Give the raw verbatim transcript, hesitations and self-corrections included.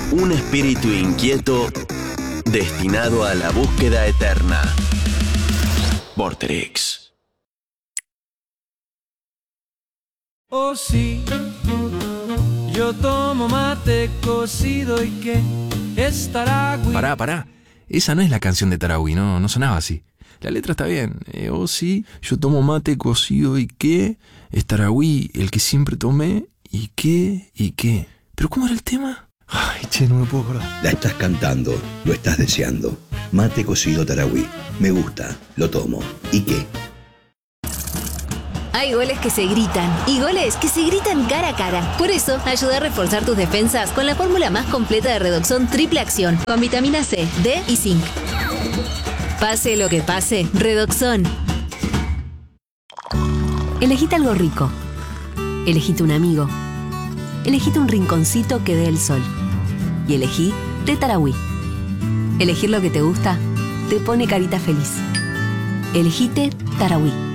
Un espíritu inquieto destinado a la búsqueda eterna. Vorterix. Oh sí, yo tomo mate cocido y que es Tarahui. Pará, pará. Esa no es la canción de Tarahui, no, no sonaba así. La letra está bien. Eh, oh sí, yo tomo mate cocido y qué es Tarahui, el que siempre tomé y qué y qué. ¿Pero cómo era el tema? Ay, che, no me puedo acordar. La estás cantando, lo estás deseando. Mate cocido Tarahui. Me gusta, lo tomo. ¿Y qué? Hay goles que se gritan y goles que se gritan cara a cara. Por eso, ayuda a reforzar tus defensas con la fórmula más completa de Redoxon Triple Acción, con vitamina C, D y zinc. Pase lo que pase, Redoxon. Elegite algo rico. Elegite un amigo. Elegite un rinconcito que dé el sol. Y elegí té Tarahui. Elegir lo que te gusta te pone carita feliz. Elegite Tarahui.